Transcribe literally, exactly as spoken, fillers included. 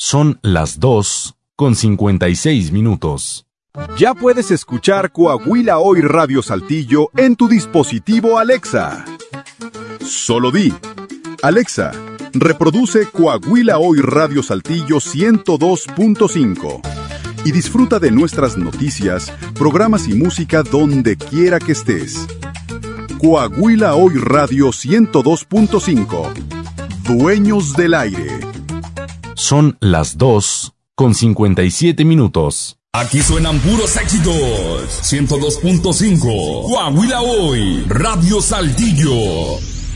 Son las dos con cincuenta y seis minutos. Ya puedes escuchar Coahuila Hoy Radio Saltillo en tu dispositivo Alexa. Solo di: Alexa, reproduce Coahuila Hoy Radio Saltillo ciento dos punto cinco y disfruta de nuestras noticias, programas y música donde quiera que estés. Coahuila Hoy Radio ciento dos punto cinco. Dueños del aire. Son las dos con cincuenta y siete minutos. Aquí suenan puros éxitos. ciento dos punto cinco. Coahuila Hoy Radio Saltillo.